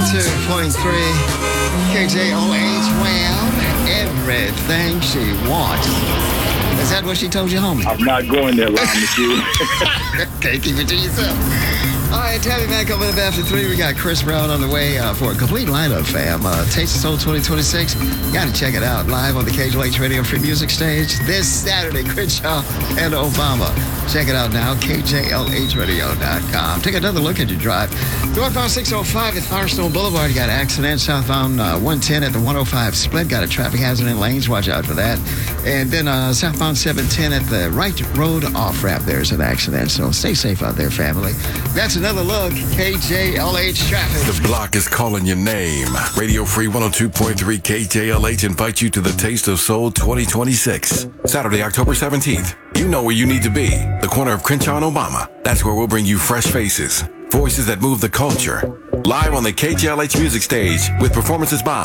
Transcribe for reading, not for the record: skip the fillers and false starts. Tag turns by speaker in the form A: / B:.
A: 102.3 KJOH. Well, everything she wants. Is that what she told you, homie?
B: I'm not going there, lying with you.
A: Okay, keep it to yourself. All right, Tabby back coming up after 3. We got Chris Brown on the way for a complete lineup, fam. Taste of Soul 2026. You got to check it out live on the KJOH Radio Free Music Stage this Saturday. Crenshaw and Obama. Check it out now, KJLHradio.com. Take another look at your drive. Northbound 605 at Firestone Boulevard. You got an accident. Southbound 110 at the 105 split. Got a traffic hazard in lanes. Watch out for that. And then southbound 710 at the right road off-ramp. There's an accident. So stay safe out there, family. That's another look. KJLH traffic.
C: The block is calling your name. Radio Free 102.3 KJLH invites you to the Taste of Soul 2026. Saturday, October 17th. You know where you need to be. The corner of Crenshaw and Obama. That's where we'll bring you fresh faces. Voices that move the culture. Live on the KJLH Music Stage with performances by